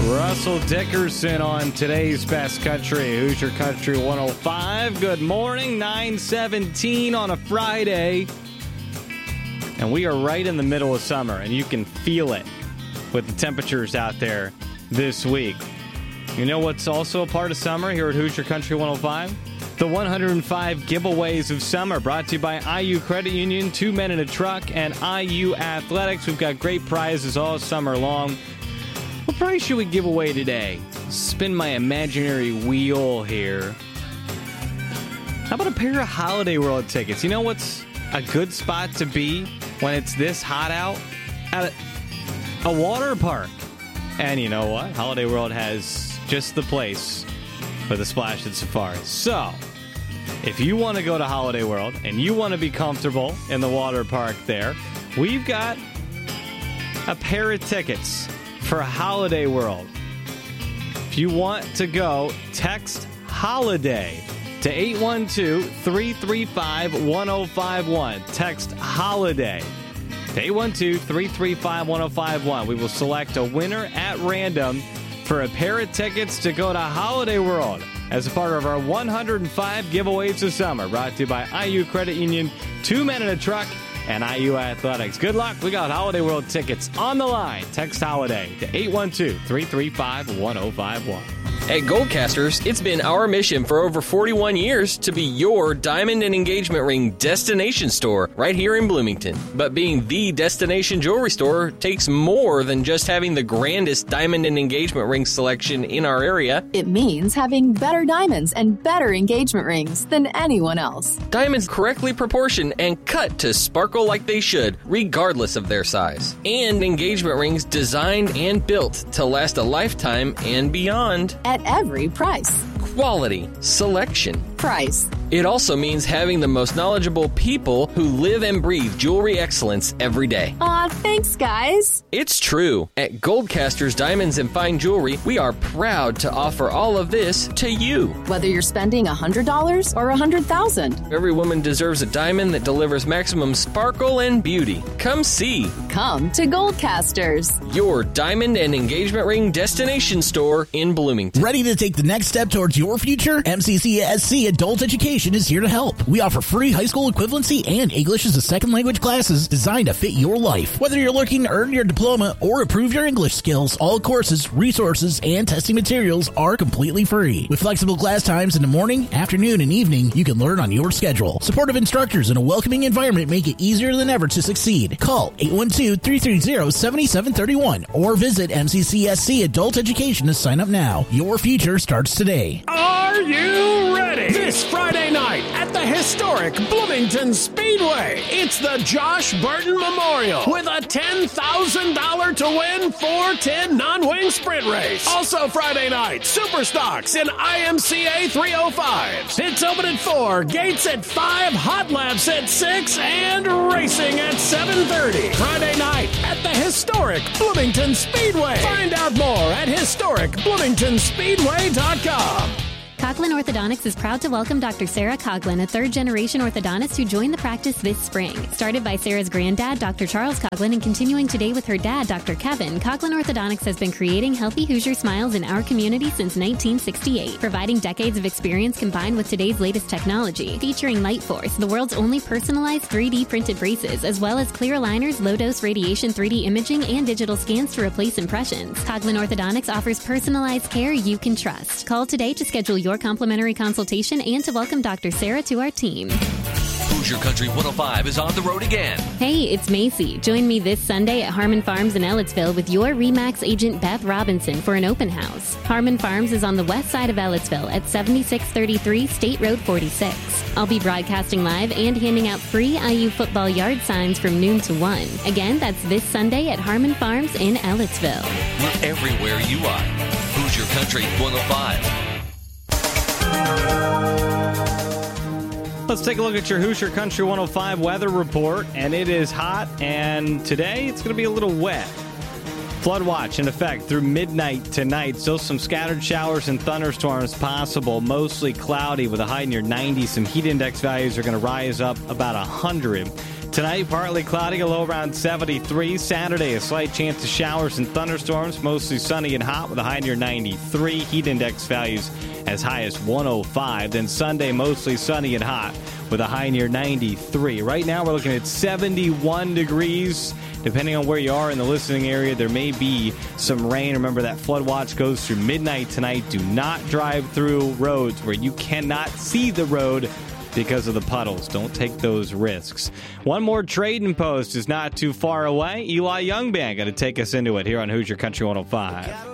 Russell Dickerson on today's Best Country, Hoosier Country 105. Good morning, 9:17 on a Friday. And we are right in the middle of summer, and you can feel it with the temperatures out there this week. You know what's also a part of summer here at Hoosier Country 105? The 105 giveaways of summer, brought to you by IU Credit Union, 2 Men in a Truck, and IU Athletics. We've got great prizes all summer long. What prize should we give away today? Spin my imaginary wheel here. How about a pair of Holiday World tickets? You know what's a good spot to be when it's this hot out? At a water park. And you know what? Holiday World has just the place for the Splash and Safari. So, if you want to go to Holiday World and you want to be comfortable in the water park there, we've got a pair of tickets for Holiday World. If you want to go, text HOLIDAY to 812-335-1051. Text HOLIDAY to 812-335-1051. We will select a winner at random for a pair of tickets to go to Holiday World as a part of our 105 giveaways of summer, brought to you by IU Credit Union, 2 Men in a Truck, and IU Athletics. Good luck. We got Holiday World tickets on the line. Text HOLIDAY to 812-335-1051. At Goldcasters, it's been our mission for over 41 years to be your diamond and engagement ring destination store right here in Bloomington. But being the destination jewelry store takes more than just having the grandest diamond and engagement ring selection in our area. It means having better diamonds and better engagement rings than anyone else. Diamonds correctly proportioned and cut to sparkle like they should, regardless of their size. And engagement rings designed and built to last a lifetime and beyond. At every price. Quality, selection, price. It also means having the most knowledgeable people who live and breathe jewelry excellence every day. Aw, thanks, guys. It's true. At Goldcasters Diamonds and Fine Jewelry, we are proud to offer all of this to you. Whether you're spending $100 or $100,000. Every woman deserves a diamond that delivers maximum sparkle and beauty. Come see. Come to Goldcasters. Your diamond and engagement ring destination store in Bloomington. Ready to take the next step towards your future? MCCSC Adult Education is here to help. We offer free high school equivalency and English as a second language classes designed to fit your life. Whether you're looking to earn your diploma or improve your English skills, all courses, resources, and testing materials are completely free. With flexible class times in the morning, afternoon, and evening, you can learn on your schedule. Supportive instructors and a welcoming environment make it easier than ever to succeed. Call 812-330-7731 or visit MCCSC Adult Education to sign up now. Your future starts today. Are you ready? This Friday night at the historic Bloomington Speedway, it's the Josh Burton Memorial with a $10,000 to win 410 non-wing sprint race. Also Friday night, Super Stocks in IMCA 305s. It's open at 4, gates at 5, hot laps at 6, and racing at 7:30. Friday night at the historic Bloomington Speedway. Find out more at historicbloomingtonspeedway.com. Coughlin Orthodontics is proud to welcome Dr. Sarah Coughlin, a third-generation orthodontist who joined the practice this spring. Started by Sarah's granddad, Dr. Charles Coughlin, and continuing today with her dad, Dr. Kevin, Coughlin Orthodontics has been creating healthy Hoosier smiles in our community since 1968, providing decades of experience combined with today's latest technology. Featuring Lightforce, the world's only personalized 3D printed braces, as well as clear aligners, low-dose radiation 3D imaging, and digital scans to replace impressions. Coughlin Orthodontics offers personalized care you can trust. Call today to schedule your complimentary consultation and to welcome Dr. Sarah to our team. Hoosier Country 105 is on the road again. Hey, it's Macy. Join me this Sunday at Harmon Farms in Ellettsville with your RE/MAX agent Beth Robinson for an open house. Harmon Farms is on the west side of Ellettsville at 7633 State Road 46. I'll be broadcasting live and handing out free IU football yard signs from noon to 1. Again, that's this Sunday at Harmon Farms in Ellettsville. We're everywhere you are. Hoosier Country 105. Let's take a look at your Hoosier Country 105 weather report, and it is hot, and today it's going to be a little wet. Flood watch in effect through midnight tonight. Still some scattered showers and thunderstorms possible, mostly cloudy with a high near 90. Some heat index values are going to rise up about 100. Tonight, partly cloudy, a low around 73. Saturday, a slight chance of showers and thunderstorms, mostly sunny and hot with a high near 93. Heat index values as high as 105. Then Sunday, mostly sunny and hot with a high near 93. Right now, we're looking at 71 degrees. Depending on where you are in the listening area, there may be some rain. Remember that flood watch goes through midnight tonight. Do not drive through roads where you cannot see the road because of the puddles. Don't take those risks. One more trading post is not too far away. Eli Young Band going to take us into it here on Hoosier Country 105.